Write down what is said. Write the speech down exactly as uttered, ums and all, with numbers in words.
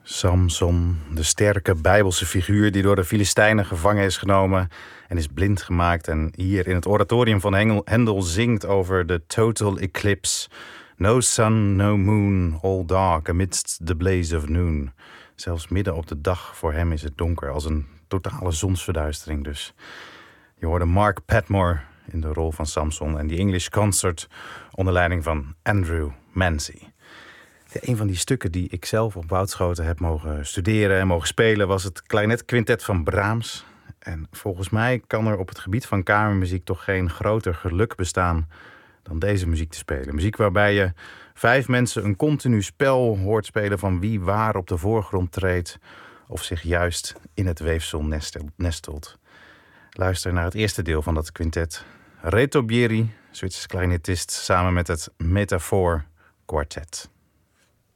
Samson, de sterke Bijbelse figuur die door de Filistijnen gevangen is genomen en is blind gemaakt en hier in het oratorium van Hengel, Hendel zingt over de total eclipse. No sun, no moon, all dark amidst the blaze of noon. Zelfs midden op de dag voor hem is het donker, als een totale zonsverduistering dus. Je hoorde Mark Padmore in de rol van Samson en die English Concert onder leiding van Andrew Mancy. Ja, een van die stukken die ik zelf op Woudschoten heb mogen studeren en mogen spelen was het klarinet-quintet van Brahms. En volgens mij kan er op het gebied van kamermuziek toch geen groter geluk bestaan dan deze muziek te spelen. Muziek waarbij je vijf mensen een continu spel hoort spelen van wie waar op de voorgrond treedt of zich juist in het weefsel nestelt. Luister naar het eerste deel van dat quintet. Reto Bieri, Zwitsers klarinetist, samen met het Metaphor Quartet.